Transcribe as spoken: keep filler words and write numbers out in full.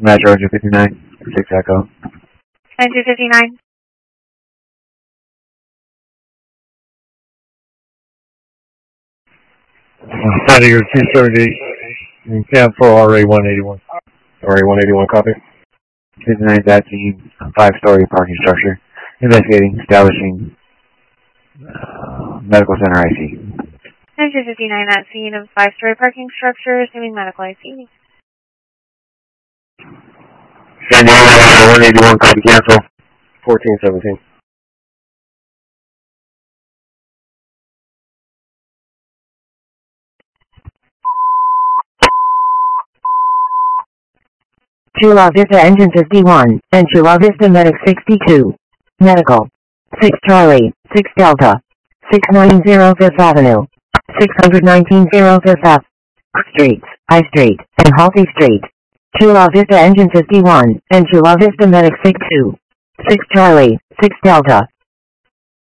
Metro Engine fifty-nine, six Echo. Engine fifty-nine. Tiger two thirty-eight, and Cab four R A one eighty-one. R A one eighty-one, copy. fifty-nine is at scene, five-story parking structure. Investigating, establishing uh, medical center I C. Engine fifty-nine at scene of five-story parking structure, assuming medical I C. San Diego one eighty-one, copy, cancel. fourteen seventeen. Chula Vista Engine fifty-one, and Chula Vista Medic sixty-two. Medical. six Charlie, six Delta. six ninety Fifth Avenue. six nineteen Fifth Ave. Streets, I Street, and Halsey Street. Chula Vista Engine fifty-one, and Chula Vista Medic sixty-two. six Charlie, six Delta.